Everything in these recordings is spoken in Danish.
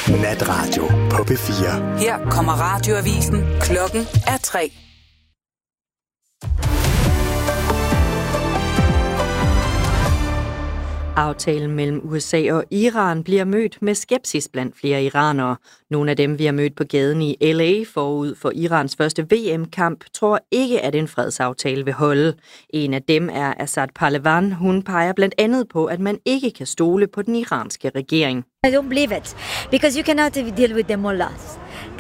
Natradio på P4. Her kommer radioavisen. Klokken er 3. Aftalen mellem USA og Iran bliver mødt med skepsis blandt flere iranere. Nogle af dem, vi har mødt på gaden i LA forud for Irans første VM-kamp, tror ikke, at en fredsaftale vil holde. En af dem er Assad Pahlevan. Hun peger blandt andet på, at man ikke kan stole på den iranske regering. I don't believe it, because you cannot deal with the mullahs.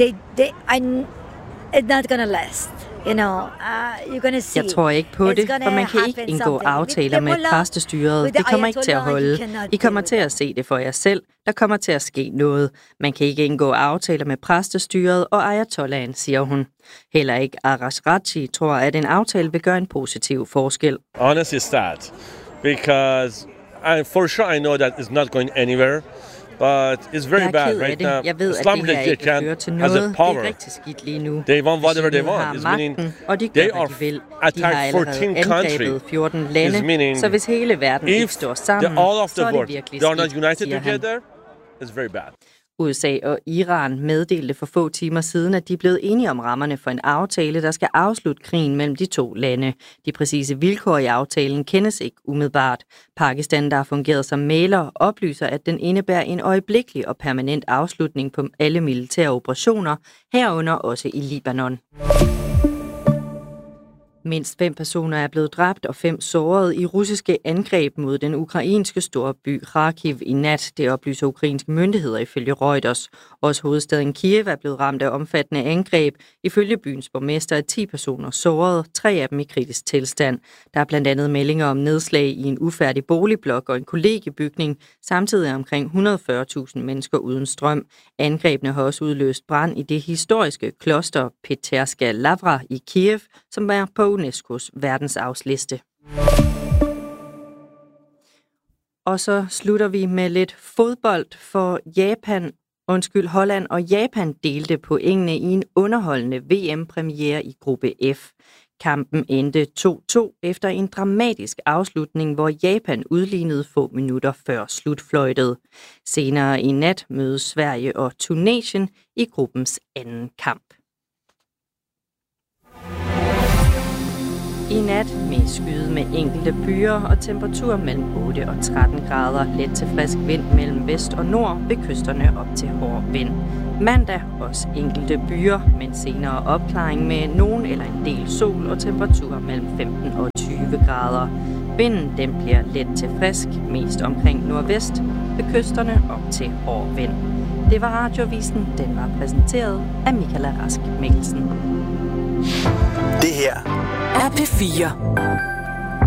It's not gonna last. You know, you're gonna see. Jeg tror ikke på det, for man kan ikke indgå aftaler med præstestyret. Det kommer ikke til at holde. I kommer til at se det for jer selv. Der kommer til at ske noget. Man kan ikke indgå aftaler med præstestyret og ayatollahen, siger hun. Heller ikke Arash Rachi tror, at en aftale vil gøre en positiv forskel. Honestly, it's that. Because for sure I know that it's not going anywhere. But it's very bad right now. Jeg ved, at det her ikke vil føre til noget. Det er rigtig skidt lige nu. They want whatever they want. It's magten, og de gør, hvad de vil. De har allerede angrebet 14 lande, så hvis hele verden ikke står sammen, så er det virkelig skidt, siger han. It's very bad. USA og Iran meddelte for få timer siden, at de er blevet enige om rammerne for en aftale, der skal afslutte krigen mellem de to lande. De præcise vilkår i aftalen kendes ikke umiddelbart. Pakistan, der har fungeret som mægler, oplyser, at den indebærer en øjeblikkelig og permanent afslutning på alle militære operationer, herunder også i Libanon. Mindst 5 personer er blevet dræbt og 5 såret i russiske angreb mod den ukrainske storby Kharkiv i nat. Det oplyser ukrainske myndigheder ifølge Reuters. Også hovedstaden Kiev er blevet ramt af omfattende angreb. Ifølge byens borgmester er 10 personer såret, 3 af dem i kritisk tilstand. Der er blandt andet meldinger om nedslag i en ufærdig boligblok og en kollegiebygning. Samtidig er omkring 140.000 mennesker uden strøm. Angrebene har også udløst brand i det historiske kloster Peterska Lavra i Kiev, som er på UNESCO's verdensarvsliste. Og så slutter vi med lidt fodbold, for Holland og Japan delte pointene i en underholdende VM-premiere i gruppe F. Kampen endte 2-2 efter en dramatisk afslutning, hvor Japan udlignede få minutter før slutfløjtet. Senere i nat mødes Sverige og Tunesien i gruppens anden kamp. I nat med skyde med enkelte byer og temperatur mellem 8 og 13 grader. Let til frisk vind mellem vest og nord, ved kysterne op til hård vind. Mandag også enkelte byer, men senere opklaring med nogen eller en del sol og temperatur mellem 15 og 20 grader. Vinden den bliver let til frisk, mest omkring nordvest, ved kysterne op til hård vind. Det var Radioavisen. Den var præsenteret af Michaela Rask Mikkelsen. Det her er P4.